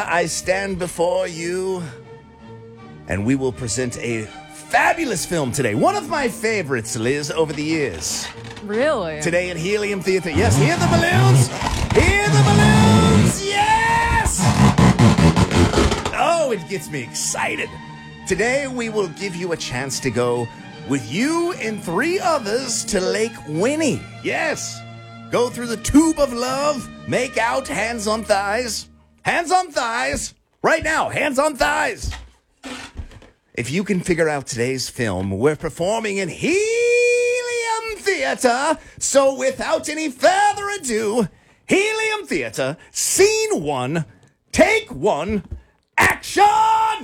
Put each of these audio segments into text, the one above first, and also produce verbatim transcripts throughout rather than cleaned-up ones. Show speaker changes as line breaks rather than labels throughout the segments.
I stand before you, and we will present a fabulous film today. One of my favorites, Liz, over the years.
Really?
Today at Helium Theater. Yes, hear the balloons! Hear the balloons! Yes! Oh, it gets me excited. Today we will give you a chance to go with you and three others to Lake Winnie. Yes. Go through the tube of love, make out, hands on thighs. Hands on thighs. Right now, hands on thighs. If you can figure out today's film, we're performing in Helium Theater. So without any further ado, Helium Theater, scene one, take one, action!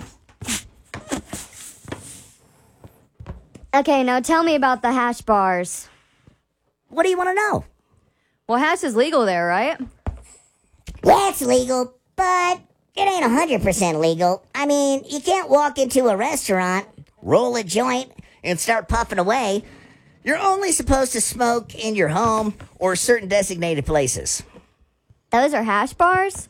Okay, now tell me about the hash bars.
What do you want to know?
Well, hash is legal there, right?
Yeah, it's legal, but it ain't one hundred percent legal. I mean, you can't walk into a restaurant, roll a joint, and start puffing away. You're only supposed to smoke in your home or certain designated places.
Those are hash bars?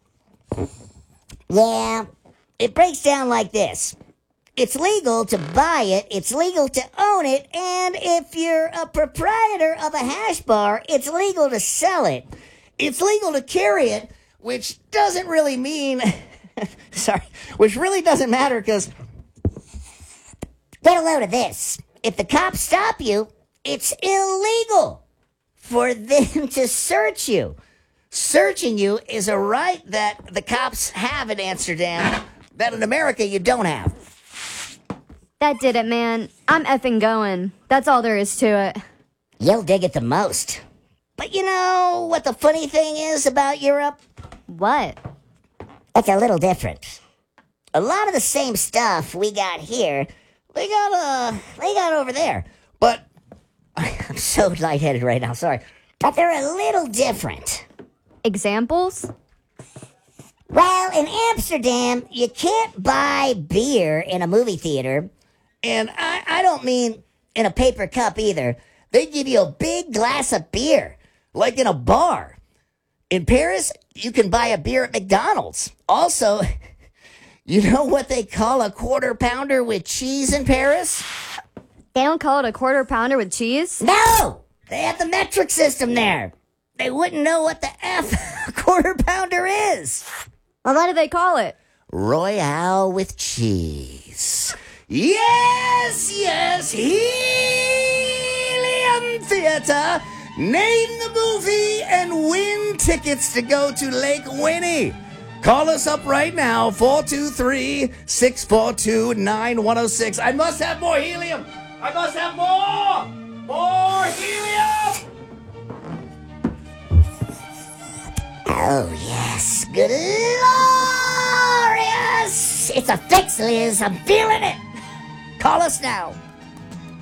Yeah, it breaks down like this. It's legal to buy it, it's legal to own it, and if you're a proprietor of a hash bar, it's legal to sell it. It's legal to carry it, which doesn't really mean... sorry, which really doesn't matter because... Get a load of this. If the cops stop you, it's illegal for them to search you. Searching you is a right that the cops have in Amsterdam that in America you don't have.
That did it, man. I'm effing going. That's all there is to it.
You'll dig it the most. But you know what the funny thing is about Europe?
What?
It's a little different. A lot of the same stuff we got here, they got, uh, they got over there. But I'm so lightheaded right now, sorry. But they're a little different.
Examples?
Well, in Amsterdam, you can't buy beer in a movie theater. And I, I don't mean in a paper cup either. They give you a big glass of beer, like in a bar. In Paris, you can buy a beer at McDonald's. Also, you know what they call a quarter pounder with cheese in Paris?
They don't call it a quarter pounder with cheese?
No! They have the metric system there. They wouldn't know what the F a quarter pounder is.
Well, what do they call it?
Royale with cheese. Yes, yes, Helium Theater. Name the movie and win tickets to go to Lake Winnie. Call us up right now, four two three, six four two, nine one zero six. I must have more helium. I must have more. More helium. Oh, yes. Glorious. It's a fix, Liz. I'm feeling it. Call us now.